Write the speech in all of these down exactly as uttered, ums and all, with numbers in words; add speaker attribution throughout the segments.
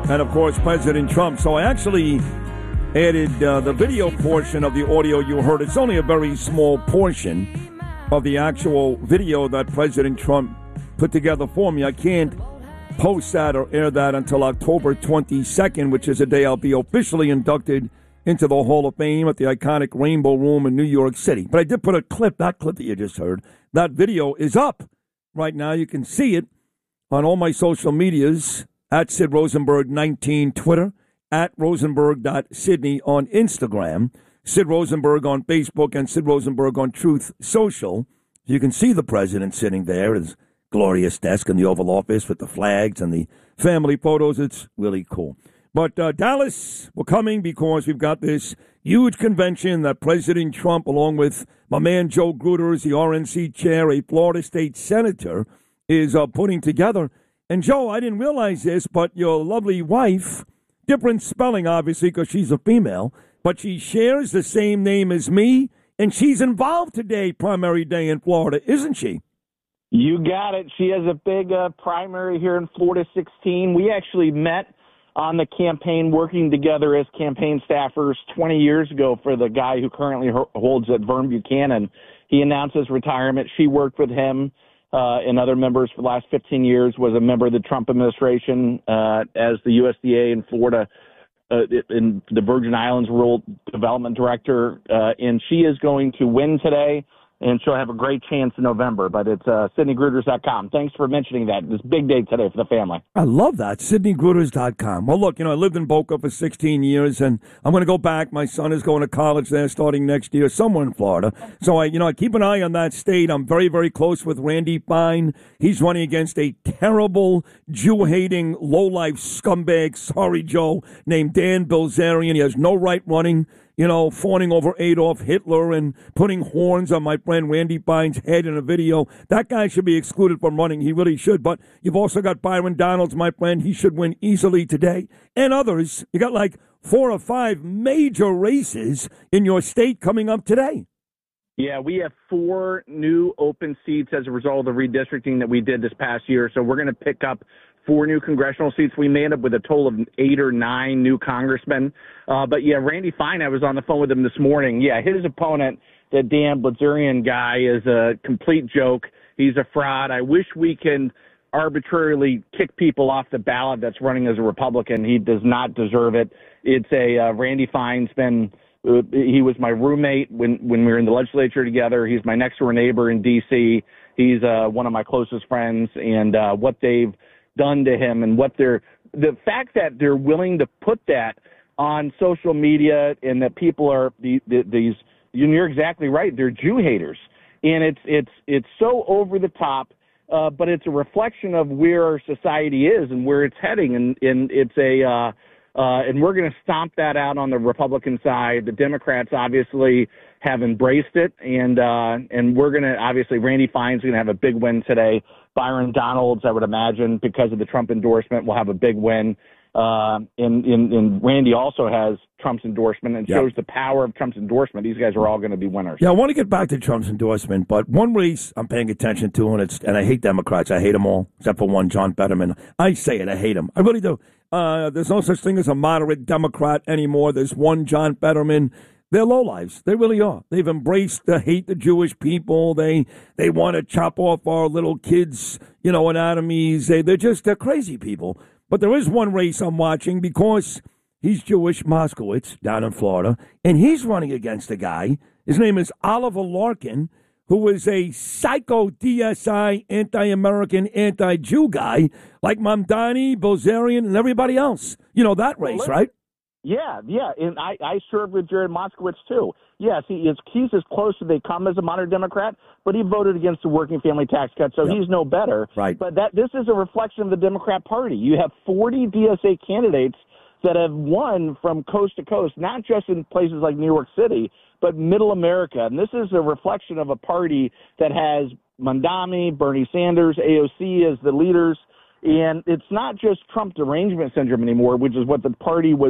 Speaker 1: and, of course, President Trump. So I actually added uh, the video portion of the audio you heard. It's only a very small portion of the actual video that President Trump put together for me. I can't post that or air that until October twenty-second, which is the day I'll be officially inducted into the Hall of Fame at the iconic Rainbow Room in New York City. But I did put a clip, that clip that you just heard, that video is up right now. You can see it on all my social medias, at Sid Rosenberg nineteen Twitter, at rosenberg dot sydney on Instagram, Sid Rosenberg on Facebook, and Sid Rosenberg on Truth Social. You can see the president sitting there at his glorious desk in the Oval Office with the flags and the family photos. It's really cool. But uh, Dallas, we're coming because we've got this huge convention that President Trump, along with my man Joe Gruters, the R N C chair, a Florida state senator, is uh, putting together. And, Joe, I didn't realize this, but your lovely wife, different spelling, obviously, because she's a female, but she shares the same name as me, and she's involved today, primary day in Florida, isn't she?
Speaker 2: You got it. She has a big uh, primary here in Florida sixteen. We actually met on the campaign working together as campaign staffers twenty years ago for the guy who currently holds at Vern Buchanan. He announced his retirement. She worked with him uh, and other members for the last fifteen years, was a member of the Trump administration uh, as the U S D A in Florida, uh, in the Virgin Islands Rural Development Director. Uh, and she is going to win today, and she'll have a great chance in November. But it's uh, Sidney Gruters dot com. Thanks for mentioning that. It's a big day today for the family.
Speaker 1: I love that, Sidney Gruters dot com. Well, look, you know, I lived in Boca for sixteen years, and I'm going to go back. My son is going to college there starting next year, somewhere in Florida. So, I, you know, I keep an eye on that state. I'm very, very close with Randy Fine. He's running against a terrible, Jew-hating, low-life scumbag, sorry, Joe, named Dan Bilzerian. He has no right running. You know, fawning over Adolf Hitler and putting horns on my friend Randy Fine's head in a video. That guy should be excluded from running. He really should. But you've also got Byron Donalds, my friend. He should win easily today. And others. You got like four or five major races in your state coming up today.
Speaker 2: Yeah, we have four new open seats as a result of the redistricting that we did this past year. So we're going to pick up four new congressional seats. We may end up with a total of eight or nine new congressmen. Uh, but, yeah, Randy Fine, I was on the phone with him this morning. Yeah, his opponent, the Dan Bilzerian guy, is a complete joke. He's a fraud. I wish we can arbitrarily kick people off the ballot that's running as a Republican. He does not deserve it. It's a uh, Randy Fine's been uh, he was my roommate when, when we were in the legislature together. He's my next-door neighbor in D C. He's uh, one of my closest friends, and uh, what they've done to him and what they're the fact that they're willing to put that on social media and that people are the, the, these you're exactly right, they're Jew haters, and it's it's it's so over the top, uh, but it's a reflection of where our society is and where it's heading, and, and it's a uh, uh, and we're going to stomp that out on the Republican side. The Democrats obviously have embraced it, and uh, and we're going to obviously Randy Fine's going to have a big win today. Byron Donalds, I would imagine, because of the Trump endorsement, will have a big win. Uh, and, and, and Randy also has Trump's endorsement and
Speaker 1: yep.
Speaker 2: shows the power of Trump's endorsement. These guys are all going to be winners.
Speaker 1: Yeah, I want to get back to Trump's endorsement, but one race I'm paying attention to, and it's and I hate Democrats. I hate them all, except for one, John Fetterman. I say it, I hate him. I really do. Uh, there's no such thing as a moderate Democrat anymore. There's one John Fetterman. They're lowlifes. They really are. They've embraced the hate the Jewish people. They they want to chop off our little kids, you know, anatomies. They, they're just they're crazy people. But there is one race I'm watching because he's Jewish, Moskowitz, down in Florida, and he's running against a guy. His name is Oliver Larkin, who is a psycho D S I, anti-American, anti-Jew guy like Mamdani, Bilzerian, and everybody else. You know that race,
Speaker 2: well,
Speaker 1: right?
Speaker 2: Yeah, yeah, and I, I served with Jared Moskowitz, too. Yes, he is, he's as close as they come as a modern Democrat, but he voted against the working family tax cut, so yep. he's no better.
Speaker 1: Right.
Speaker 2: But that this is a reflection of the Democrat Party. You have forty D S A candidates that have won from coast to coast, not just in places like New York City, but middle America. And this is a reflection of a party that has Mamdani, Bernie Sanders, A O C as the leaders. And it's not just Trump derangement syndrome anymore, which is what the party was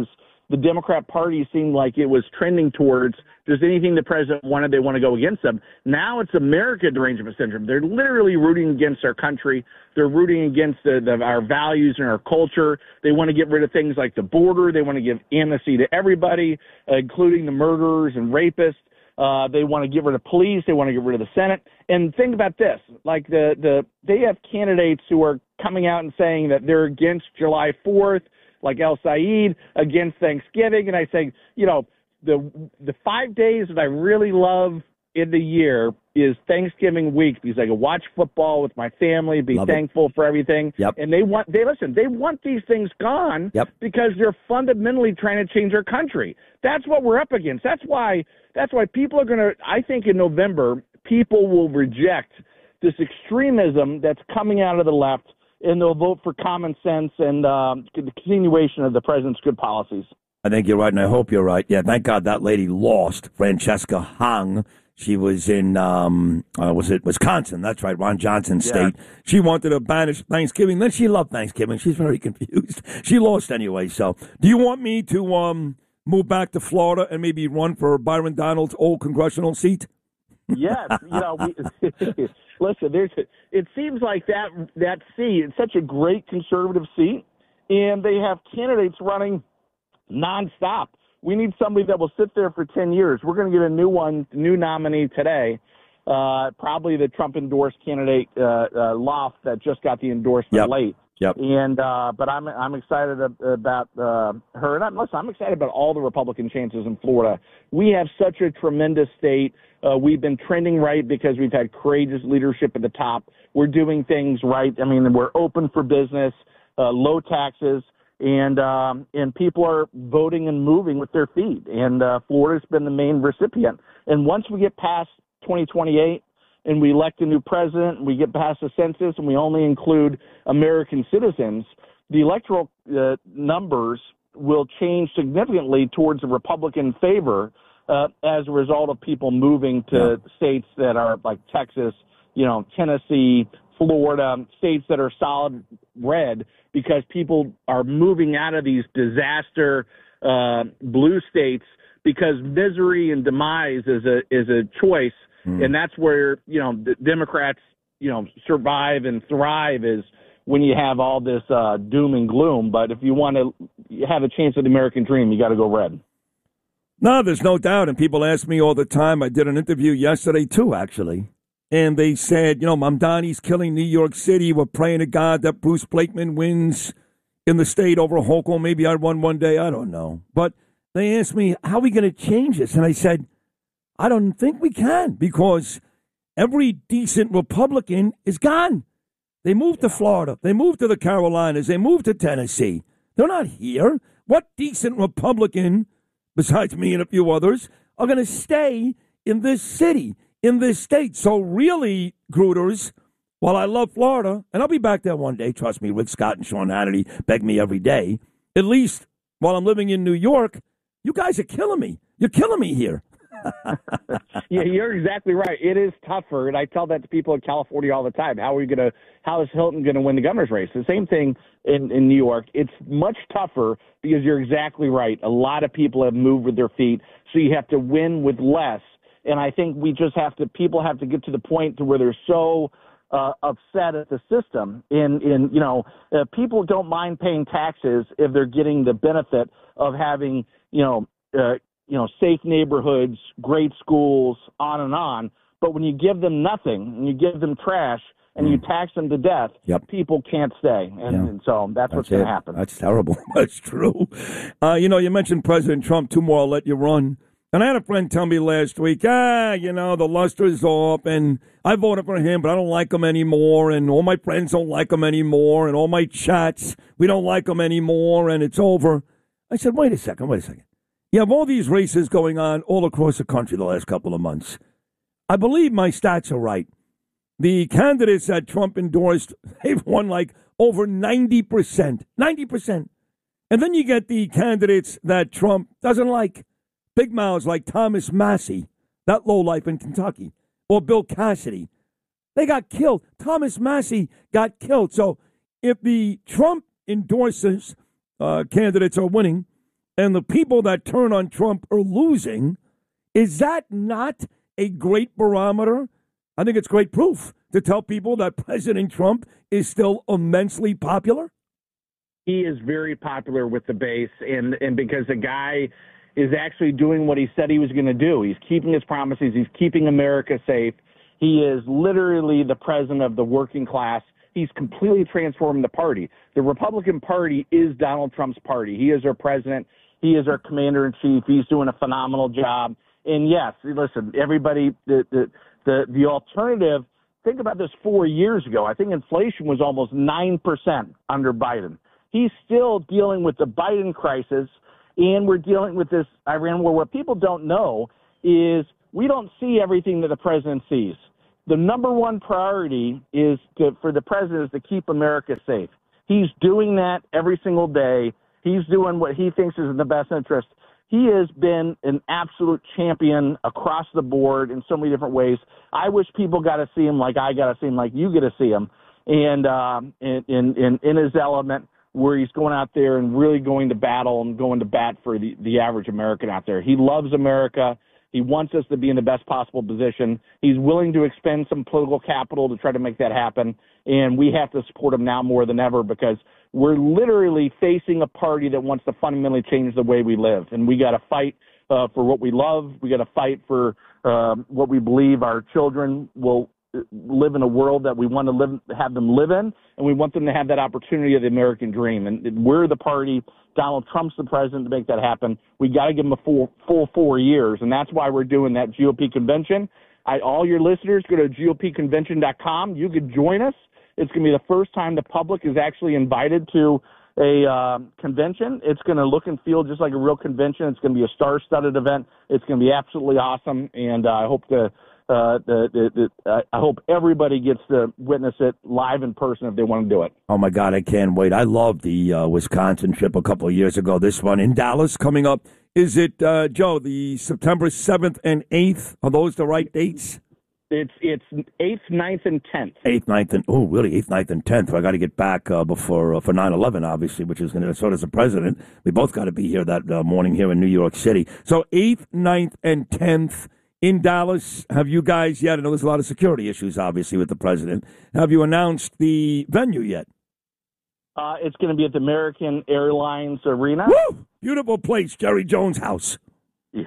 Speaker 2: the Democrat Party seemed like it was trending towards just anything the president wanted, they want to go against them. Now it's America derangement syndrome. They're literally rooting against our country. They're rooting against the, the, our values and our culture. They want to get rid of things like the border. They want to give amnesty to everybody, uh, including the murderers and rapists. Uh, they want to get rid of police. They want to get rid of the Senate. And think about this, like the, the they have candidates who are coming out and saying that they're against July fourth, like El Said, against Thanksgiving. And I say, you know, the the five days that I really love in the year is Thanksgiving week because I can watch football with my family, be
Speaker 1: Love
Speaker 2: thankful
Speaker 1: it.
Speaker 2: for everything.
Speaker 1: Yep.
Speaker 2: And they want, they listen, they want these things gone
Speaker 1: yep.
Speaker 2: because they're fundamentally trying to change our country. That's what we're up against. That's why, that's why people are going to, I think in November, people will reject this extremism that's coming out of the left and they'll vote for common sense and um, the continuation of the president's good policies.
Speaker 1: I think you're right, and I hope you're right. Yeah, thank God that lady lost, Francesca Hung. She was in, um, uh, was it Wisconsin? That's right, Ron Johnson State. Yeah. She wanted to banish Thanksgiving. Then she loved Thanksgiving. She's very confused. She lost anyway. So, do you want me to um, move back to Florida and maybe run for Byron Donalds' old congressional seat?
Speaker 2: Yes, you know, we, listen. There's. It seems like that that seat. It's such a great conservative seat, and they have candidates running nonstop. We need somebody that will sit there for ten years. We're going to get a new one, new nominee today. Uh, probably the Trump-endorsed candidate, uh, uh, Loft, that just got the endorsement
Speaker 1: yep.
Speaker 2: late.
Speaker 1: Yep.
Speaker 2: And uh, but I'm I'm excited about uh, her. And I'm, listen, I'm excited about all the Republican chances in Florida. We have such a tremendous state. Uh, we've been trending right because we've had courageous leadership at the top. We're doing things right. I mean, we're open for business, uh, low taxes. And um, and people are voting and moving with their feet. And uh, Florida's been the main recipient. And once we get past twenty twenty-eight and we elect a new president, and we get past the census, and we only include American citizens, the electoral uh, numbers will change significantly towards the Republican favor uh, as a result of people moving to yeah. states that are like Texas, you know, Tennessee, Florida, states that are solid red, because people are moving out of these disaster uh, blue states because misery and demise is a is a choice, mm. and that's where you know the Democrats you know survive and thrive is when you have all this uh, doom and gloom. But if you want to have a chance at the American dream, you got to go red.
Speaker 1: No, there's no doubt, and people ask me all the time. I did an interview yesterday too, actually. And they said, you know, Mamdani's killing New York City. We're praying to God that Bruce Blakeman wins in the state over Hochul. Maybe I run one day. I don't know. But they asked me, how are we going to change this? And I said, I don't think we can, because every decent Republican is gone. They moved to Florida. They moved to the Carolinas. They moved to Tennessee. They're not here. What decent Republican, besides me and a few others, are going to stay in this city? In this state. So really, Grooters, while I love Florida, and I'll be back there one day, trust me, Rick Scott and Sean Hannity beg me every day, at least while I'm living in New York, you guys are killing me. You're killing me here.
Speaker 2: Yeah, you're exactly right. It is tougher, and I tell that to people in California all the time. How are we going to? How is Hilton going to win the governor's race? The same thing in, in New York. It's much tougher because you're exactly right. A lot of people have moved with their feet, so you have to win with less. And I think we just have to, people have to get to the point to where they're so uh, upset at the system. In, in you know, uh, people don't mind paying taxes if they're getting the benefit of having, you know, uh, you know, safe neighborhoods, great schools, on and on. But when you give them nothing and you give them trash and mm. you tax them to death, yep. people can't stay. And, yeah. and so that's, that's what's going to happen.
Speaker 1: That's terrible. That's true. Uh, you know, you mentioned President Trump. Two more, I'll let you run. And I had a friend tell me last week, ah, you know, the luster's off, and I voted for him, but I don't like him anymore, and all my friends don't like him anymore, and all my chats, we don't like him anymore, and it's over. I said, wait a second, wait a second. You have all these races going on all across the country the last couple of months. I believe my stats are right. The candidates that Trump endorsed, they've won like over ninety percent. ninety percent. And then you get the candidates that Trump doesn't like. Big mouths like Thomas Massie, that lowlife in Kentucky, or Bill Cassidy. They got killed. Thomas Massie got killed. So if the Trump endorses uh, candidates are winning, and the people that turn on Trump are losing, is that not a great barometer? I think it's great proof to tell people that President Trump is still immensely popular.
Speaker 2: He is very popular with the base, and, and because the guy is actually doing what he said he was going to do. He's keeping his promises. He's keeping America safe. He is literally the president of the working class. He's completely transformed the party. The Republican Party is Donald Trump's party. He is our president. He is our commander-in-chief. He's doing a phenomenal job. And, yes, listen, everybody, the, the, the, the alternative, think about this four years ago. I think inflation was almost nine percent under Biden. He's still dealing with the Biden crisis, and we're dealing with this Iran war. What people don't know is we don't see everything that the president sees. The number one priority is to, for the president is to keep America safe. He's doing that every single day. He's doing what he thinks is in the best interest. He has been an absolute champion across the board in so many different ways. I wish people got to see him like I got to see him, like you get to see him, and um, in, in, in, in his element, where he's going out there and really going to battle and going to bat for the, the average American out there. He loves America. He wants us to be in the best possible position. He's willing to expend some political capital to try to make that happen, and we have to support him now more than ever because we're literally facing a party that wants to fundamentally change the way we live, and we got to fight uh, for what we love. We got to fight for uh, what we believe our children will live in a world that we want to live, have them live in, and we want them to have that opportunity of the American dream. And we're the party. Donald Trump's the president to make that happen. We got to give him a full, full four years, and that's why we're doing that G O P convention. I, all your listeners, go to G O P convention dot com. You could join us. It's going to be the first time the public is actually invited to a uh, convention. It's going to look and feel just like a real convention. It's going to be a star-studded event. It's going to be absolutely awesome, and uh, I hope to. Uh, the, the, the, I hope everybody gets to witness it live in person if they want to do it.
Speaker 1: Oh, my God, I can't wait. I loved the uh, Wisconsin trip a couple of years ago. This one in Dallas coming up. Is it, uh, Joe, the September seventh and eighth? Are those the right dates?
Speaker 2: It's it's eighth, ninth, and tenth.
Speaker 1: eighth, ninth, and, oh, really, eighth, ninth, and tenth. I got to get back uh, before uh, for nine eleven, obviously, which is going to, so does the president. We both got to be here that uh, morning here in New York City. So eighth, ninth, and tenth. In Dallas, have you guys yet? I know there's a lot of security issues, obviously, with the president. Have you announced the venue yet?
Speaker 2: Uh, it's going to be at the American Airlines Arena.
Speaker 1: Woo! Beautiful place, Jerry Jones' house.
Speaker 2: Yeah.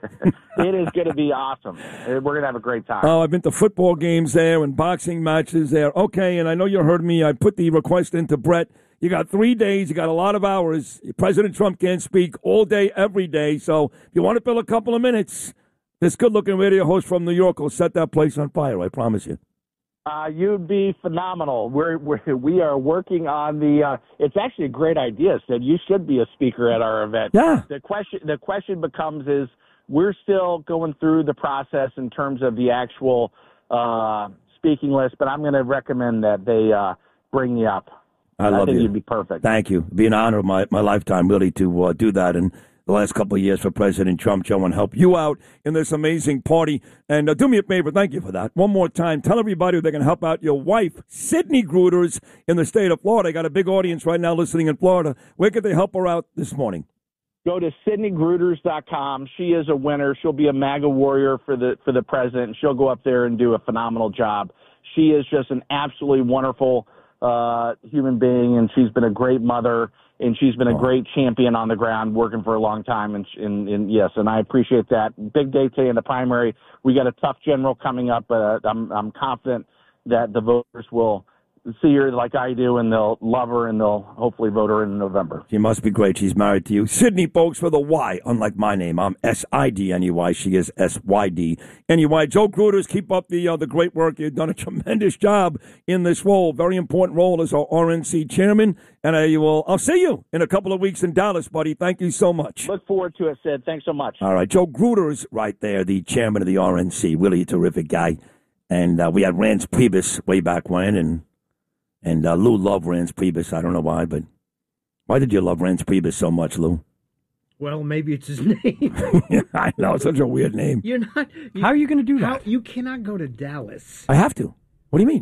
Speaker 2: It is going to be awesome. We're going to have a great time.
Speaker 1: Oh, I've been to football games there and boxing matches there. Okay, and I know you heard me. I put the request into Brett. You got three days. You got a lot of hours. President Trump can't speak all day, every day. So if you want to fill a couple of minutes, this good-looking radio host from New York will set that place on fire, I promise you.
Speaker 2: Uh, you'd be phenomenal. We're, we're, we are working on the uh, – it's actually a great idea, Sid. You should be a speaker at our event.
Speaker 1: Yeah.
Speaker 2: The question, the question becomes is we're still going through the process in terms of the actual uh, speaking list, but I'm going to recommend that they uh, bring you up.
Speaker 1: I love
Speaker 2: I think
Speaker 1: you.
Speaker 2: you'd be perfect.
Speaker 1: Thank you. It'd be an honor of my, my lifetime, really, to uh, do that. And the last couple of years for President Trump, Joe, and help you out in this amazing party. And uh, do me a favor, thank you for that. One more time, tell everybody they can help out your wife, Sydney Gruters, in the state of Florida. I got a big audience right now listening in Florida. Where could they help her out this morning?
Speaker 2: Go to Sydney Gruters dot com. She is a winner. She'll be a MAGA warrior for the for the president. She'll go up there and do a phenomenal job. She is just an absolutely wonderful uh, human being, and she's been a great mother. And she's been a great champion on the ground, working for a long time. And, and, and yes, and I appreciate that. Big day today in the primary. We got a tough general coming up, but uh, I'm, I'm confident that the voters will see her like I do, and they'll love her, and they'll hopefully vote her in November.
Speaker 1: She must be great. She's married to you. Sydney, folks, with a Y, unlike my name. I'm S I D N E Y. She is S Y D N E Y. Joe Gruters, keep up the uh, the great work. You've done a tremendous job in this role, very important role as our R N C chairman. And I will, I'll see you in a couple of weeks in Dallas, buddy. Thank you so much.
Speaker 2: Look forward to it, Sid. Thanks so much.
Speaker 1: All right. Joe Gruters right there, the chairman of the R N C. Really a terrific guy. And uh, we had Rance Priebus way back when, and And uh, Lou loved Rance Priebus. I don't know why, but why did you love Rance Priebus so much, Lou?
Speaker 3: Well, maybe it's his name.
Speaker 1: I know, it's such a weird name.
Speaker 3: You're not. You,
Speaker 4: how are you going to do that?
Speaker 3: How, you cannot go to Dallas.
Speaker 1: I have to. What do you mean?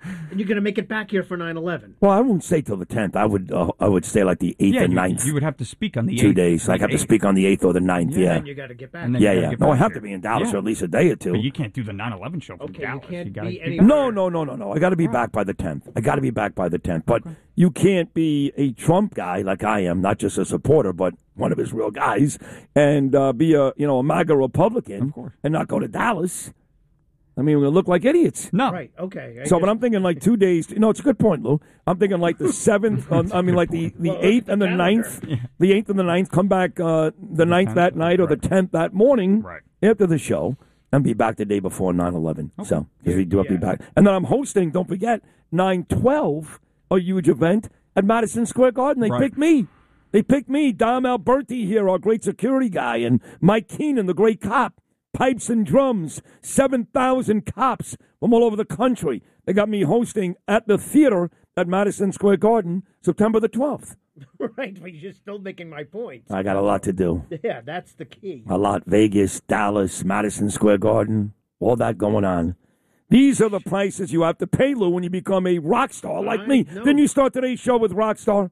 Speaker 3: And you're going to make it back here for nine eleven.
Speaker 1: Well, I won't stay till the tenth. I would uh, I would stay like the eighth
Speaker 4: yeah,
Speaker 1: and
Speaker 4: you,
Speaker 1: ninth.
Speaker 4: You would have to speak on the
Speaker 1: Two
Speaker 4: eighth.
Speaker 1: days.
Speaker 4: Like
Speaker 1: I have
Speaker 4: eighth.
Speaker 1: to speak on the eighth or the ninth,
Speaker 3: Yeah.
Speaker 1: yeah.
Speaker 3: And you got to get back.
Speaker 4: And then
Speaker 1: Yeah,
Speaker 4: you gotta
Speaker 1: yeah.
Speaker 4: get
Speaker 1: No, I
Speaker 4: back
Speaker 1: have
Speaker 4: here.
Speaker 1: to be in Dallas
Speaker 4: Yeah.
Speaker 1: for at least a day or two.
Speaker 4: But you can't do the nine eleven show from
Speaker 3: Okay, you
Speaker 4: Dallas.
Speaker 3: can't
Speaker 4: gotta
Speaker 3: be
Speaker 4: be
Speaker 3: anywhere.
Speaker 1: No, no, no, no, no. I got to be back by the tenth. I got to be back by the tenth. But you can't be a Trump guy like I am, not just a supporter, but one of his real guys, and uh, be a you know a MAGA Republican
Speaker 4: Of course.
Speaker 1: and not go to Dallas. I mean, we're going to look like idiots.
Speaker 4: No.
Speaker 3: Right, okay. I
Speaker 1: So,
Speaker 3: just-
Speaker 1: but I'm thinking like two days. You know, it's a good point, Lou. I'm thinking like the seventh. um, I mean, like the, the
Speaker 3: Well, look
Speaker 1: eighth
Speaker 3: at the
Speaker 1: and the
Speaker 3: calendar.
Speaker 1: ninth. The eighth and the ninth. Come back uh, the ninth
Speaker 4: tenth,
Speaker 1: that night or the
Speaker 4: right.
Speaker 1: tenth that morning
Speaker 4: Right.
Speaker 1: after the show, and be back the day before nine eleven. So, because we do have to be
Speaker 3: Yeah.
Speaker 1: back. And then I'm hosting. Don't forget nine twelve, a huge event at Madison Square Garden. They
Speaker 4: Right.
Speaker 1: picked me. They picked me, Dom Alberti here, our great security guy, and Mike Keenan, the great cop. Pipes and drums, seven thousand cops from all over the country. They got me hosting at the theater at Madison Square Garden, September the twelfth.
Speaker 3: Right, but you're still making my point.
Speaker 1: I got a lot to do.
Speaker 3: Yeah, that's the key.
Speaker 1: A lot. Vegas, Dallas, Madison Square Garden, all that going on. These are the prices you have to pay, Lou, when you become a rock star like
Speaker 3: I
Speaker 1: me.
Speaker 3: know.
Speaker 1: Didn't you start today's show with rock star?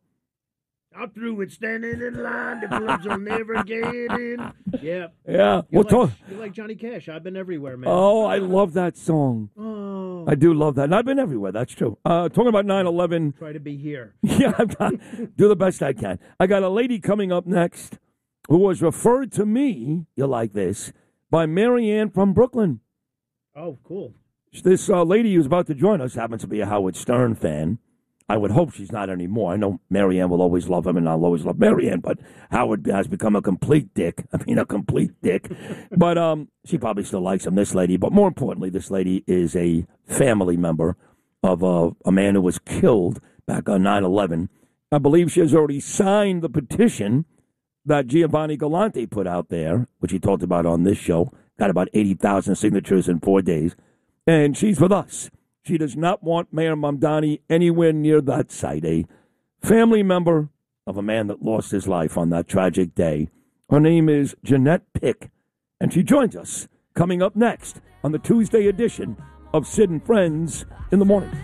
Speaker 3: I'm through with standing in line. The clubs will never get in. Yeah.
Speaker 1: Yeah.
Speaker 3: You're
Speaker 1: We'll
Speaker 3: like,
Speaker 1: talk.
Speaker 3: you're like Johnny Cash. I've been everywhere, man.
Speaker 1: Oh, I love that song.
Speaker 3: Oh.
Speaker 1: I do love that. And I've been everywhere. That's true. Uh, talking about nine eleven.
Speaker 3: Try to be here.
Speaker 1: Yeah, I'm not, do the best I can. I got a lady coming up next who was referred to me, you like this, by Marianne from Brooklyn.
Speaker 3: Oh, cool.
Speaker 1: This uh, lady who's about to join us happens to be a Howard Stern fan. I would hope she's not anymore. I know Marianne will always love him, and I'll always love Marianne, but Howard has become a complete dick. I mean, a complete dick. But um, she probably still likes him, this lady. But more importantly, this lady is a family member of uh, a man who was killed back on nine eleven. I believe she has already signed the petition that Giovanni Galante put out there, which he talked about on this show. Got about eighty thousand signatures in four days. And she's with us. She does not want Mayor Mamdani anywhere near that site. A family member of a man that lost his life on that tragic day. Her name is Jeanette Pick, and she joins us coming up next on the Tuesday edition of Sid and Friends in the Morning.